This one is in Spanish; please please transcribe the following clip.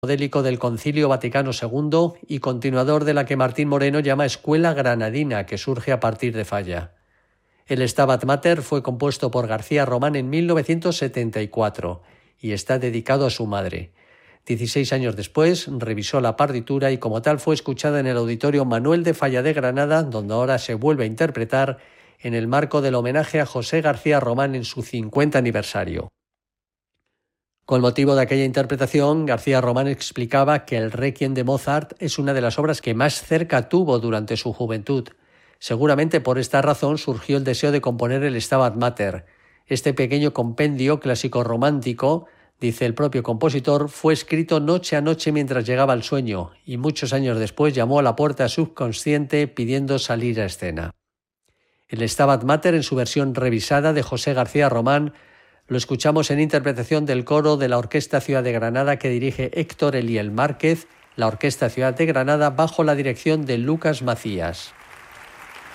modélico del Concilio Vaticano II y continuador de la que Martín Moreno llama Escuela Granadina, que surge a partir de Falla. El Stabat Mater fue compuesto por García Román en 1974 y está dedicado a su madre. 16 años después revisó la partitura y como tal fue escuchada en el Auditorio Manuel de Falla de Granada, donde ahora se vuelve a interpretar en el marco del homenaje a José García Román en su 50 aniversario. Con motivo de aquella interpretación, García Román explicaba que el Requiem de Mozart es una de las obras que más cerca tuvo durante su juventud. Seguramente por esta razón surgió el deseo de componer el Stabat Mater. Este pequeño compendio clásico romántico, dice el propio compositor, fue escrito noche a noche mientras llegaba al sueño y muchos años después llamó a la puerta subconsciente pidiendo salir a escena. El Stabat Mater en su versión revisada de José García Román lo escuchamos en interpretación del coro de la Orquesta Ciudad de Granada que dirige Héctor Eliel Márquez, la Orquesta Ciudad de Granada bajo la dirección de Lucas Macías.